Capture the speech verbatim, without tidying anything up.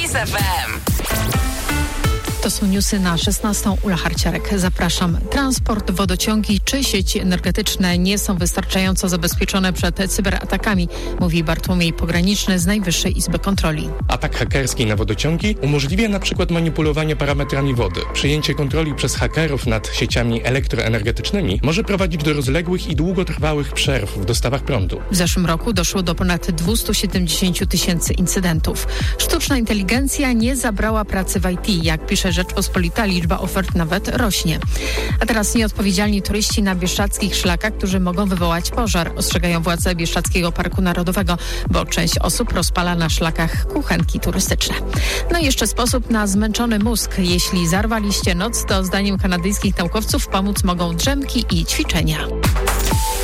Kiss F M. To są newsy na szesnastą. Ula Harciarek. Zapraszam. Transport, wodociągi czy sieci energetyczne nie są wystarczająco zabezpieczone przed cyberatakami, mówi Bartłomiej Pograniczny z Najwyższej Izby Kontroli. Atak hakerski na wodociągi umożliwia na przykład manipulowanie parametrami wody. Przejęcie kontroli przez hakerów nad sieciami elektroenergetycznymi może prowadzić do rozległych i długotrwałych przerw w dostawach prądu. W zeszłym roku doszło do ponad dwieście siedemdziesiąt tysięcy incydentów. Sztuczna inteligencja nie zabrała pracy w I T. Jak pisze Rzeczpospolita, liczba ofert nawet rośnie. A teraz nieodpowiedzialni turyści na bieszczadzkich szlakach, którzy mogą wywołać pożar, ostrzegają władze Bieszczadzkiego Parku Narodowego, bo część osób rozpala na szlakach kuchenki turystyczne. No i jeszcze sposób na zmęczony mózg. Jeśli zarwaliście noc, to zdaniem kanadyjskich naukowców pomóc mogą drzemki i ćwiczenia.